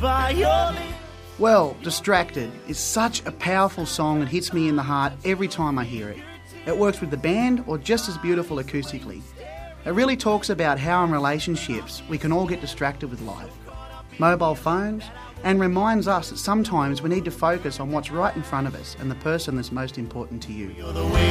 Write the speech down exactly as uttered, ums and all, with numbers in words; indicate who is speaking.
Speaker 1: by your lips.
Speaker 2: Well, Distracted is such a powerful song that hits me in the heart every time I hear it. It works with the band or just as beautiful acoustically. It really talks about how in relationships we can all get distracted with life, mobile phones, and reminds us that sometimes we need to focus on what's right in front of us and the person that's most important to you.
Speaker 1: You're the way